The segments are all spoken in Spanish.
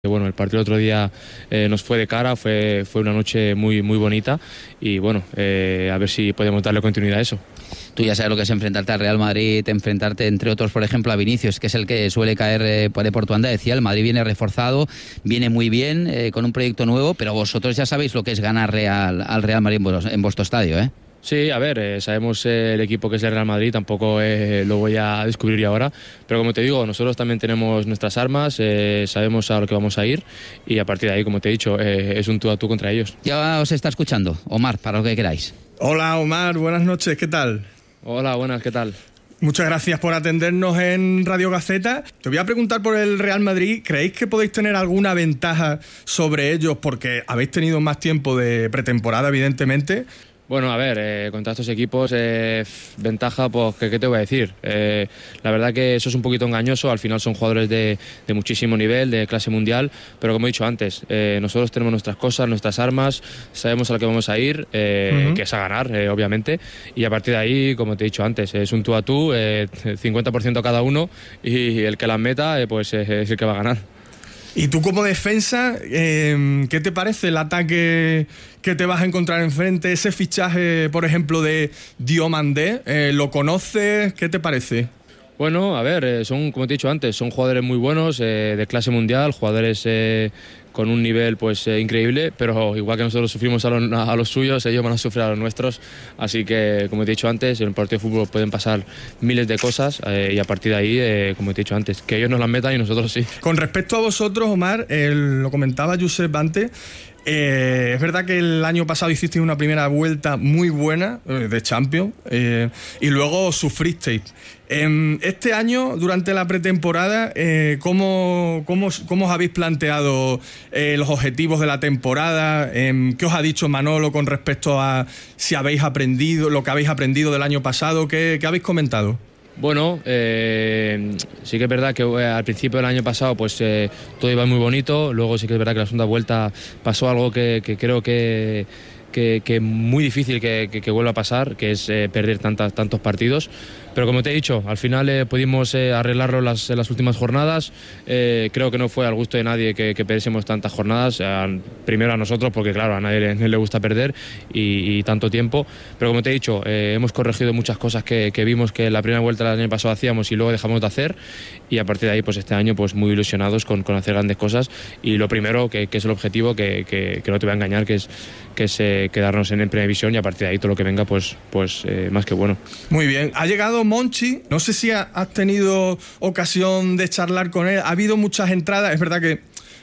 Bueno, el partido el otro día nos fue de cara, fue una noche muy bonita y bueno, a ver si podemos darle continuidad a eso. Tú ya sabes lo que es enfrentarte al Real Madrid, enfrentarte entre otros, por ejemplo, a Vinicius, que es el que suele caer por tu banda. Decía, el Madrid viene reforzado, viene muy bien, con un proyecto nuevo, pero vosotros ya sabéis lo que es ganar al Real Madrid en vuestro estadio, ¿eh? Sí, a ver, sabemos el equipo que es el Real Madrid, tampoco lo voy a descubrir ahora, pero como te digo, nosotros también tenemos nuestras armas, sabemos a lo que vamos a ir y a partir de ahí, como te he dicho, es un tú a tú contra ellos. Ya os está escuchando, Omar, para lo que queráis. Hola Omar, buenas noches, ¿qué tal? Hola, buenas, ¿qué tal? Muchas gracias por atendernos en Radio Gaceta. Te voy a preguntar por el Real Madrid. ¿Creéis que podéis tener alguna ventaja sobre ellos porque habéis tenido más tiempo de pretemporada, evidentemente? Bueno, a ver, contra estos equipos, ventaja, pues, ¿qué te voy a decir? La verdad que eso es un poquito engañoso, al final son jugadores de muchísimo nivel, de clase mundial, pero como he dicho antes, nosotros tenemos nuestras cosas, nuestras armas, sabemos a lo que vamos a ir, que es a ganar, obviamente, y a partir de ahí, como te he dicho antes, es un tú a tú, 50% cada uno, y el que las meta, pues es el que va a ganar. Y tú como defensa, ¿qué te parece el ataque que te vas a encontrar enfrente? Ese fichaje, por ejemplo, de Diomandé, ¿lo conoces? ¿Qué te parece? Bueno, a ver, son, como te he dicho antes, son jugadores muy buenos, de clase mundial, jugadores con un nivel pues increíble, pero igual que nosotros sufrimos a los suyos, ellos van a sufrir a los nuestros, así que como te he dicho antes, en un partido de fútbol pueden pasar miles de cosas y a partir de ahí, como te he dicho antes, que ellos nos las metan y nosotros sí. Con respecto a vosotros, Omar, lo comentaba Josep antes, es verdad que el año pasado hicisteis una primera vuelta muy buena de Champions y luego sufristeis. Este año, durante la pretemporada, ¿cómo os habéis planteado los objetivos de la temporada? ¿Qué os ha dicho Manolo con respecto a si habéis aprendido, lo que habéis aprendido del año pasado? ¿Qué habéis comentado? Bueno, sí que es verdad que al principio del año pasado pues todo iba muy bonito, luego sí que es verdad que la segunda vuelta pasó algo que creo que muy difícil que vuelva a pasar, que es perder tantos partidos. Pero como te he dicho, al final pudimos arreglarlo en las últimas jornadas. Creo que no fue al gusto de nadie que perdiésemos tantas jornadas. Primero a nosotros, porque claro, a nadie le gusta perder y tanto tiempo. Pero como te he dicho, hemos corregido muchas cosas que vimos que la primera vuelta del año pasado hacíamos y luego dejamos de hacer. Y a partir de ahí, pues este año, pues muy ilusionados con hacer grandes cosas. Y lo primero, que es el objetivo, que no te voy a engañar, que es quedarnos en primera división y a partir de ahí todo lo que venga, pues más que bueno. Muy bien. Ha llegado Monchi, no sé si has tenido ocasión de charlar con él. Ha habido muchas entradas, es verdad que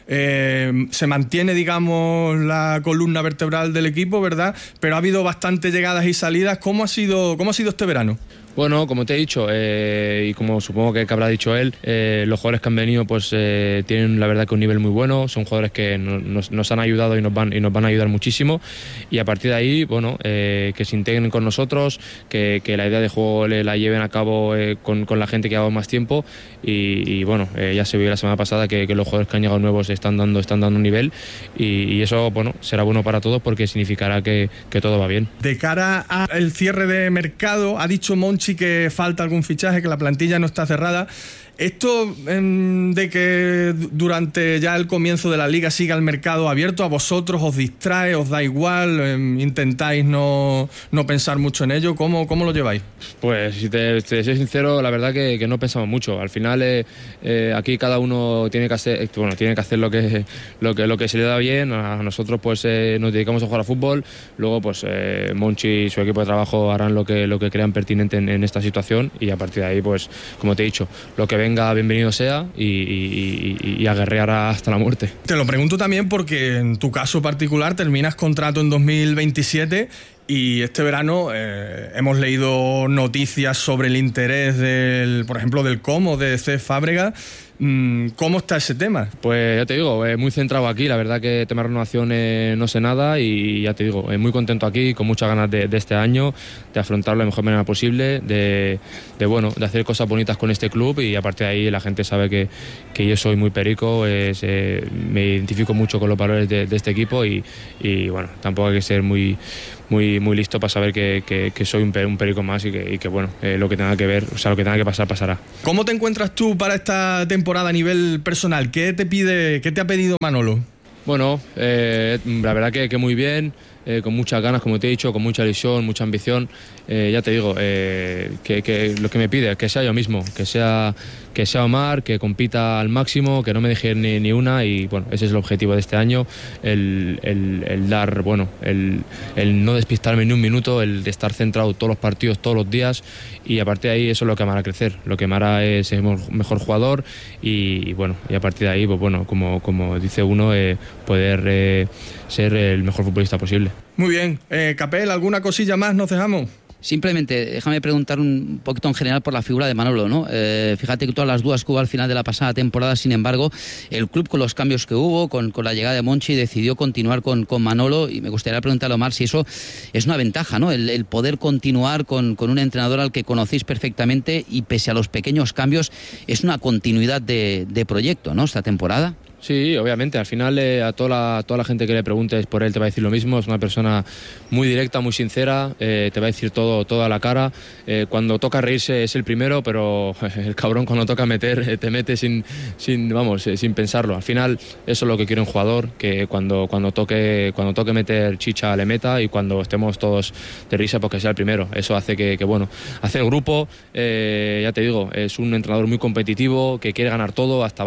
se mantiene, digamos, la columna vertebral del equipo, ¿verdad? Pero ha habido bastantes llegadas y salidas. ¿Cómo ha sido este verano? Bueno, como te he dicho, y como supongo que habrá dicho él, los jugadores que han venido pues tienen la verdad que un nivel muy bueno, son jugadores que nos han ayudado y nos van a ayudar muchísimo, y a partir de ahí, bueno, que se integren con nosotros, que la idea de juego la lleven a cabo con la gente que ha dado más tiempo, y bueno, ya se vio la semana pasada que los jugadores que han llegado nuevos están dando un nivel, y eso, bueno, será bueno para todos porque significará que todo va bien. De cara al cierre de mercado, ha dicho Monchi que falta algún fichaje, que la plantilla no está cerrada. Esto de que durante ya el comienzo de la liga siga el mercado abierto, ¿a vosotros os distrae, os da igual, intentáis no pensar mucho en ello? ¿Cómo lo lleváis? Pues si te soy sincero, la verdad que no pensamos mucho. Al final aquí cada uno tiene que hacer lo que se le da bien. A nosotros pues nos dedicamos a jugar a fútbol. Luego pues Monchi y su equipo de trabajo harán lo que crean pertinente en esta situación, y a partir de ahí pues como te he dicho, lo que venga bienvenido sea y a guerrear hasta la muerte. Te lo pregunto también porque en tu caso particular terminas contrato en 2027 y este verano hemos leído noticias sobre el interés por ejemplo, del Como, de Cesc Fábregas. ¿Cómo está ese tema? Pues ya te digo, muy centrado aquí, la verdad que tema renovación no sé nada, y ya te digo, muy contento aquí, con muchas ganas de este año, de afrontarlo de la mejor manera posible, de hacer cosas bonitas con este club, y a partir de ahí la gente sabe que yo soy muy perico, me identifico mucho con los valores de este equipo, y bueno, tampoco hay que ser muy muy, muy listo para saber que soy un perico más y que bueno, lo que tenga que ver, o sea, lo que tenga que pasar, pasará. ¿Cómo te encuentras tú para esta temporada a nivel personal? ¿Qué te ha pedido Manolo? Bueno, la verdad que muy bien, con muchas ganas, como te he dicho, con mucha ilusión, mucha ambición. Ya te digo, que lo que me pide es que sea yo mismo, que sea Omar, que compita al máximo, que no me deje ni una, y bueno, ese es el objetivo de este año, el dar, bueno, el no despistarme ni un minuto, el de estar centrado todos los partidos, todos los días, y a partir de ahí eso es lo que me hará crecer, lo que me hará es ser mejor jugador, y bueno, y a partir de ahí, pues bueno, como dice uno, poder ser el mejor futbolista posible. Muy bien, Capel, ¿alguna cosilla más nos dejamos? Simplemente, déjame preguntar un poquito en general por la figura de Manolo, ¿no? Fíjate que todas las dudas que hubo al final de la pasada temporada, sin embargo, el club con los cambios que hubo, con la llegada de Monchi, decidió continuar con Manolo, y me gustaría preguntarle a Omar si eso es una ventaja, ¿no? El poder continuar con un entrenador al que conocéis perfectamente y pese a los pequeños cambios, es una continuidad de proyecto, ¿no? Esta temporada. Sí, obviamente, al final a toda la gente que le preguntes por él te va a decir lo mismo, es una persona muy directa, muy sincera, te va a decir todo a la cara, cuando toca reírse es el primero, pero el cabrón cuando toca meter te mete sin pensarlo. Al final eso es lo que quiere un jugador, que cuando toque meter chicha le meta, y cuando estemos todos de risa pues que sea el primero. Eso hace que bueno, hace el grupo, ya te digo, es un entrenador muy competitivo, que quiere ganar todo, hasta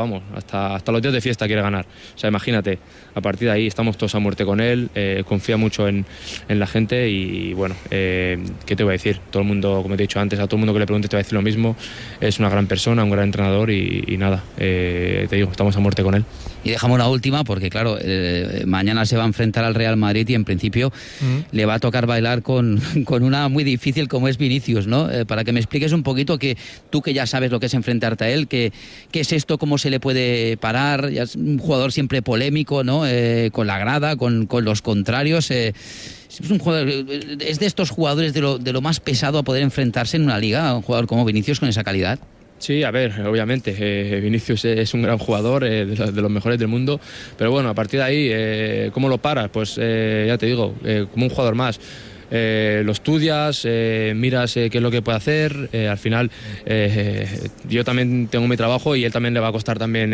los días de fiesta quiere ganar. O sea, imagínate, a partir de ahí estamos todos a muerte con él, confía mucho en la gente, y bueno, ¿qué te voy a decir? Todo el mundo, como te he dicho antes, a todo el mundo que le preguntes te va a decir lo mismo, es una gran persona, un gran entrenador, y nada, te digo, estamos a muerte con él. Y dejamos una última, porque claro, mañana se va a enfrentar al Real Madrid y en principio le va a tocar bailar con una muy difícil como es Vinicius, ¿no? Para que me expliques un poquito, que tú que ya sabes lo que es enfrentarte a él, ¿qué es esto? ¿Cómo se le puede parar? Ya es un jugador siempre polémico, ¿no? Con la grada, con los contrarios. Es un jugador, es de estos jugadores de lo más pesado a poder enfrentarse en una liga, un jugador como Vinicius con esa calidad. Sí, a ver, obviamente, Vinicius es un gran jugador, de los mejores del mundo, pero bueno, a partir de ahí, ¿cómo lo paras? Pues ya te digo, como un jugador más. Lo estudias, miras qué es lo que puede hacer, al final yo también tengo mi trabajo y él también le va a costar también,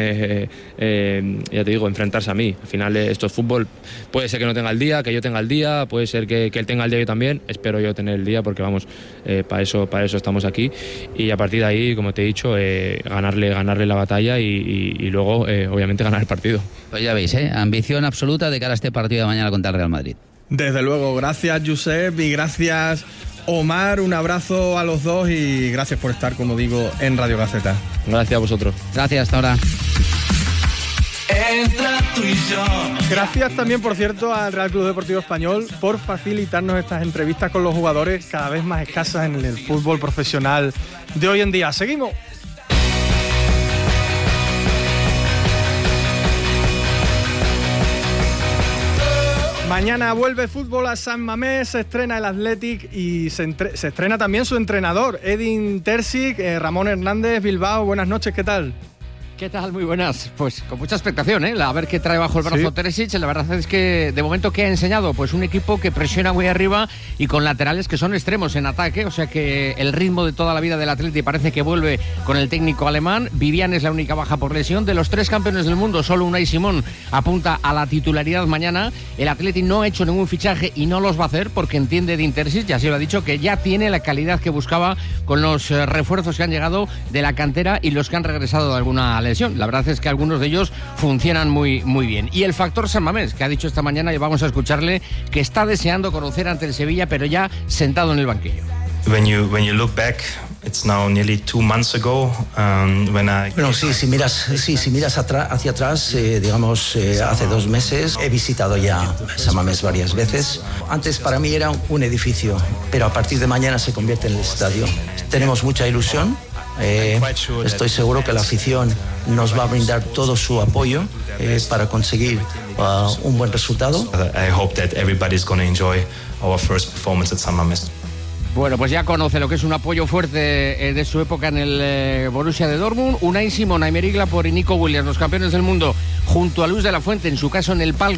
ya te digo, enfrentarse a mí. Al final esto es fútbol, puede ser que no tenga el día, que yo tenga el día, puede ser que él tenga el día yo también, espero yo tener el día porque vamos, para eso estamos aquí, y a partir de ahí, como te he dicho, ganarle la batalla y luego obviamente ganar el partido. Pues ya veis, ambición absoluta de cara a este partido de mañana contra el Real Madrid. Desde luego, gracias Josep y gracias Omar, un abrazo a los dos y gracias por estar, como digo, en Radio Gaceta. Gracias a vosotros. Gracias, hasta ahora. Gracias también, por cierto, al Real Club Deportivo Español por facilitarnos estas entrevistas con los jugadores cada vez más escasas en el fútbol profesional de hoy en día. Seguimos. Mañana vuelve fútbol a San Mamés, se estrena el Athletic y se estrena también su entrenador, Edin Terzic. Ramón Hernández, Bilbao, buenas noches, ¿qué tal? ¿Qué tal? Muy buenas. Pues con mucha expectación, a ver qué trae bajo el brazo Terzic. La verdad es que de momento, ¿qué ha enseñado? Pues un equipo que presiona muy arriba y con laterales que son extremos en ataque, o sea que el ritmo de toda la vida del Atleti parece que vuelve con el técnico alemán. Vivian es la única baja por lesión. De los 3 campeones del mundo, solo Unai Simón apunta a la titularidad mañana. El Atleti no ha hecho ningún fichaje y no los va a hacer porque entiende Edin Terzic, ya se lo ha dicho, que ya tiene la calidad que buscaba con los refuerzos que han llegado de la cantera y los que han regresado de alguna lesión. La verdad es que algunos de ellos funcionan muy, muy bien. Y el factor San Mamés, que ha dicho esta mañana, y vamos a escucharle, que está deseando conocer ante el Sevilla, pero ya sentado en el banquillo. When you look back, it's now nearly 2 months ago Bueno, si miras hacia atrás, hace 2 meses he visitado ya San Mamés varias veces. Antes para mí era un edificio, pero a partir de mañana se convierte en el estadio. Tenemos mucha ilusión. Estoy seguro que la afición nos va a brindar todo su apoyo para conseguir un buen resultado. I hope that everybody's going to enjoy our first performance at San Mamés. Bueno, pues ya conoce lo que es un apoyo fuerte de su época en el Borussia de Dortmund. Unai Simón, Aymeric Laporte y Nico Williams, los campeones del mundo, junto a Luis de la Fuente, en su caso en el palco,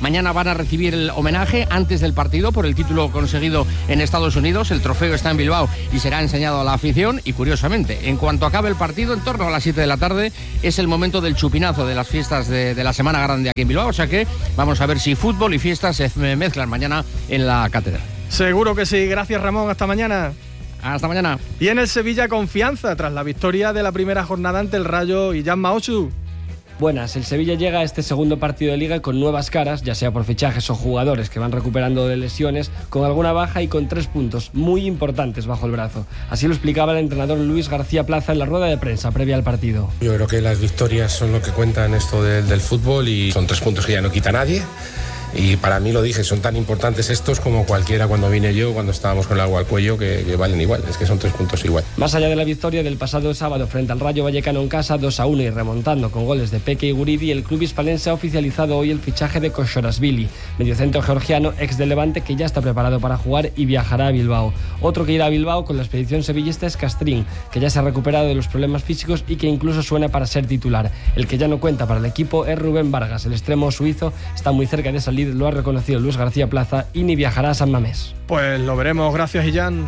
Mañana van a recibir el homenaje antes del partido por el título conseguido en Estados Unidos. El trofeo está en Bilbao y será enseñado a la afición. Y curiosamente, en cuanto acabe el partido, en torno a las 7 de la tarde, es el momento del chupinazo de las fiestas de la Semana Grande aquí en Bilbao. O sea que vamos a ver si fútbol y fiestas se mezclan mañana en la catedral. Seguro que sí. Gracias, Ramón. Hasta mañana. Hasta mañana. Y en el Sevilla, confianza tras la victoria de la primera jornada ante el Rayo y Jan Maochu. Buenas, el Sevilla llega a este segundo partido de Liga con nuevas caras, ya sea por fichajes o jugadores que van recuperando de lesiones, con alguna baja y con 3 puntos muy importantes bajo el brazo. Así lo explicaba el entrenador Luis García Plaza en la rueda de prensa previa al partido. Yo creo que las victorias son lo que cuenta en esto del fútbol y son 3 puntos que ya no quita nadie. Y para mí, lo dije, son tan importantes estos como cualquiera cuando vine yo, cuando estábamos con el agua al cuello, que valen igual, es que son 3 puntos igual. Más allá de la victoria del pasado sábado frente al Rayo Vallecano en casa 2-1 y remontando con goles de Peque y Guridi, el club hispalense ha oficializado hoy el fichaje de Koshorashvili, mediocentro georgiano ex de Levante, que ya está preparado para jugar y viajará a Bilbao. Otro que irá a Bilbao con la expedición sevillista es Castrín, que ya se ha recuperado de los problemas físicos y que incluso suena para ser titular. El que ya no cuenta para el equipo es Rubén Vargas, el extremo suizo, está muy cerca de salir, lo ha reconocido Luis García Plaza, y ni viajará a San Mamés. Pues lo veremos, gracias Illán.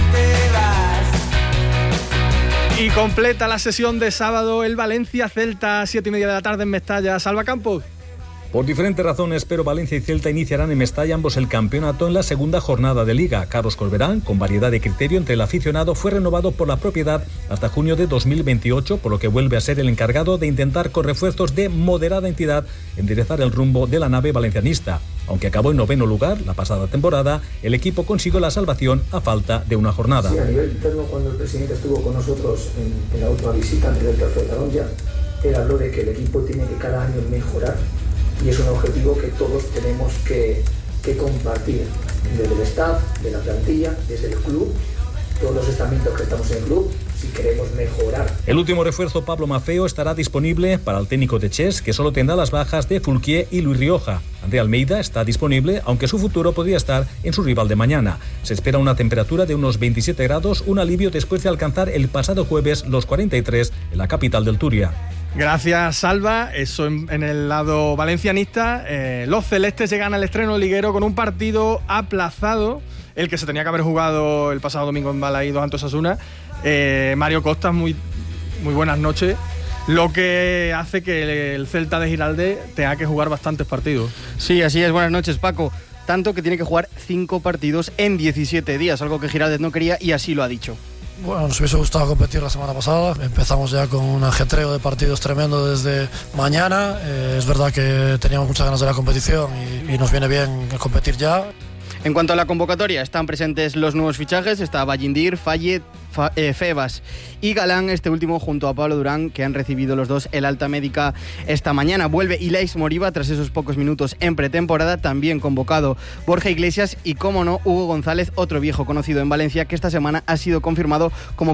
Y completa la sesión de sábado el Valencia-Celta, 7:30 de la tarde en Mestalla. Salva Campos. Por diferentes razones, pero Valencia y Celta iniciarán en Mestalla ambos el campeonato en la segunda jornada de Liga. Carlos Corberán, con variedad de criterio entre el aficionado, fue renovado por la propiedad hasta junio de 2028, por lo que vuelve a ser el encargado de intentar, con refuerzos de moderada entidad, enderezar el rumbo de la nave valencianista. Aunque acabó en 9º lugar la pasada temporada, el equipo consiguió la salvación a falta de una jornada. Sí, a nivel interno, cuando el presidente estuvo con nosotros en la última visita antes del tercer talón, ya él habló de que el equipo tiene que cada año mejorar. Y es un objetivo que todos tenemos que compartir, desde el staff, de la plantilla, desde el club, todos los estamentos que estamos en el club, si queremos mejorar. El último refuerzo, Pablo Maffeo, estará disponible para el técnico de Chess, que solo tendrá las bajas de Fulquier y Luis Rioja. André Almeida está disponible, aunque su futuro podría estar en su rival de mañana. Se espera una temperatura de unos 27 grados, un alivio después de alcanzar el pasado jueves los 43 en la capital del Turia. Gracias, Salva. Eso en el lado valencianista. Los celestes llegan al estreno liguero con un partido aplazado, el que se tenía que haber jugado el pasado domingo en Balaídos ante Osasuna. Mario Costas, muy buenas noches. Lo que hace que el Celta de Giraldez tenga que jugar bastantes partidos. Sí, así es. Buenas noches, Paco. Tanto que tiene que jugar 5 partidos en 17 días, algo que Giraldez no quería y así lo ha dicho. Bueno, nos hubiese gustado competir la semana pasada. Empezamos ya con un ajetreo de partidos tremendo desde mañana. Es verdad que teníamos muchas ganas de la competición y nos viene bien competir ya. En cuanto a la convocatoria, están presentes los nuevos fichajes. Está Ballindir, Fayet, Febas y Galán, este último junto a Pablo Durán, que han recibido los dos el alta médica esta mañana. Vuelve Ilais Moriba tras esos pocos minutos en pretemporada, también convocado Borja Iglesias y, como no, Hugo González, otro viejo conocido en Valencia, que esta semana ha sido confirmado como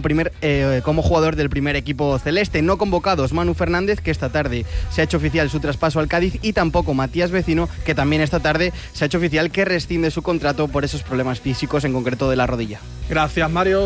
jugador del primer equipo celeste. No convocados Manu Fernández, que esta tarde se ha hecho oficial su traspaso al Cádiz, y tampoco Matías Vecino, que también esta tarde se ha hecho oficial que rescinde su contrato por esos problemas físicos, en concreto de la rodilla. Gracias, Mario.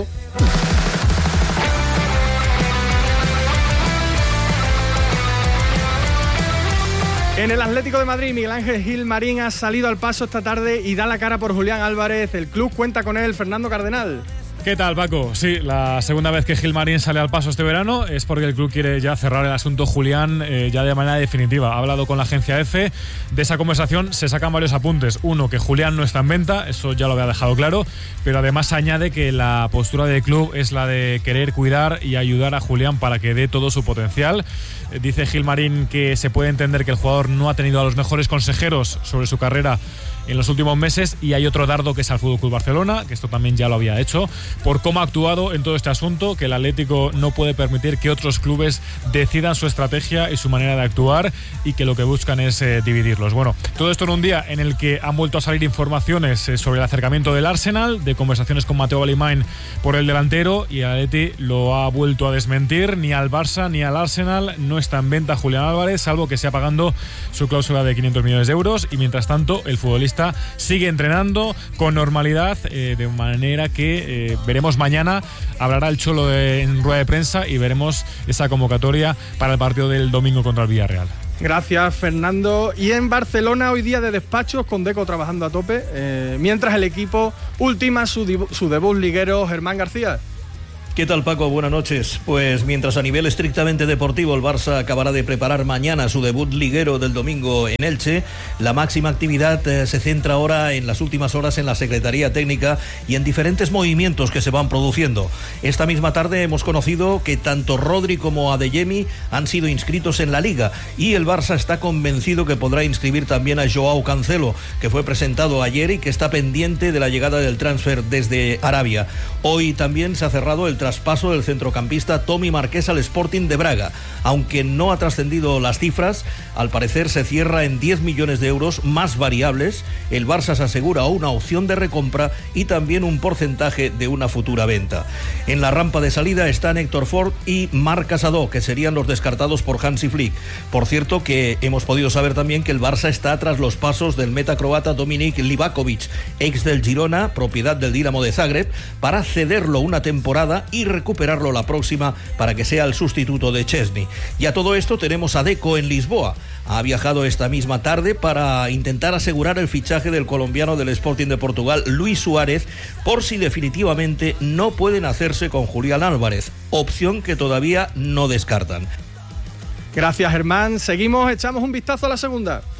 En el Atlético de Madrid, Miguel Ángel Gil Marín ha salido al paso esta tarde y da la cara por Julián Álvarez. El club cuenta con él, Fernando Cardenal. ¿Qué tal, Paco? Sí, la segunda vez que Gil Marín sale al paso este verano es porque el club quiere ya cerrar el asunto Julián ya de manera definitiva. Ha hablado con la agencia EFE. De esa conversación se sacan varios apuntes. Uno, que Julián no está en venta, eso ya lo había dejado claro, pero además añade que la postura del club es la de querer cuidar y ayudar a Julián para que dé todo su potencial. Dice Gil Marín que se puede entender que el jugador no ha tenido a los mejores consejeros sobre su carrera en los últimos meses, y hay otro dardo que es al FC Barcelona, que esto también ya lo había hecho, por cómo ha actuado en todo este asunto, que el Atlético no puede permitir que otros clubes decidan su estrategia y su manera de actuar, y que lo que buscan es dividirlos. Bueno, todo esto en un día en el que han vuelto a salir informaciones sobre el acercamiento del Arsenal, de conversaciones con Mateo Valimain por el delantero, y el Atleti lo ha vuelto a desmentir. Ni al Barça ni al Arsenal no está en venta Julián Álvarez, salvo que sea pagando su cláusula de 500 millones de euros, y mientras tanto el futbolista sigue entrenando con normalidad, de manera que veremos mañana. Hablará el Cholo en rueda de prensa y veremos esa convocatoria para el partido del domingo contra el Villarreal. Gracias, Fernando. Y en Barcelona hoy día de despachos con Deco trabajando a tope, mientras el equipo ultima su debut liguero. Germán García. ¿Qué tal, Paco? Buenas noches. Pues mientras a nivel estrictamente deportivo el Barça acabará de preparar mañana su debut liguero del domingo en Elche, la máxima actividad se centra ahora en las últimas horas en la Secretaría Técnica y en diferentes movimientos que se van produciendo. Esta misma tarde hemos conocido que tanto Rodri como Adeyemi han sido inscritos en la Liga y el Barça está convencido que podrá inscribir también a Joao Cancelo, que fue presentado ayer y que está pendiente de la llegada del transfer desde Arabia. Hoy también se ha cerrado el traspaso del centrocampista Tommy Marqués al Sporting de Braga. Aunque no ha trascendido las cifras, al parecer se cierra en 10 millones de euros más variables. El Barça se asegura una opción de recompra y también un porcentaje de una futura venta. En la rampa de salida están Héctor Ford y Marc Casadó, que serían los descartados por Hansi Flick. Por cierto, que hemos podido saber también que el Barça está tras los pasos del metacroata Dominik Livakovic, ex del Girona, propiedad del Dinamo de Zagreb, para cederlo una temporada y recuperarlo la próxima para que sea el sustituto de Chesney. Y a todo esto tenemos a Deco en Lisboa. Ha viajado esta misma tarde para intentar asegurar el fichaje del colombiano del Sporting de Portugal, Luis Suárez, por si definitivamente no pueden hacerse con Julián Álvarez, opción que todavía no descartan. Gracias, Germán. Seguimos, echamos un vistazo a la segunda.